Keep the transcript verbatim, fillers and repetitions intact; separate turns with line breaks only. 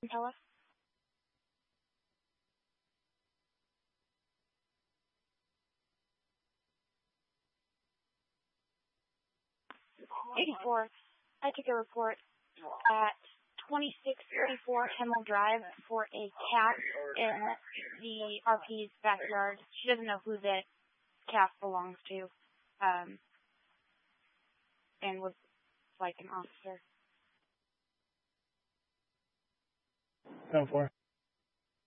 Tell us. eighty-four. I took a report at twenty-six thirty-four Hemel Drive for a cat in the R P's backyard. She doesn't know who the cat belongs to, um, and was like an officer.
ten four.